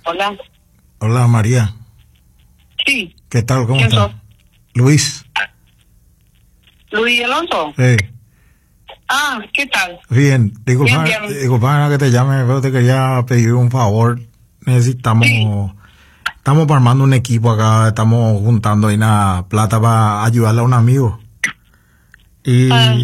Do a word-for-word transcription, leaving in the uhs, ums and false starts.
Hola. Hola, María. Sí. ¿Qué tal? ¿Cómo ¿Quién estás? sos? Luis. Luis Alonso. Sí. Ah, ¿qué tal? Bien. Disculpa, Bien, bien. disculpa que te llame, pero te quería pedir un favor. Necesitamos... Sí. Estamos armando un equipo acá, estamos juntando ahí una plata para ayudarle a un amigo. Y... Ah,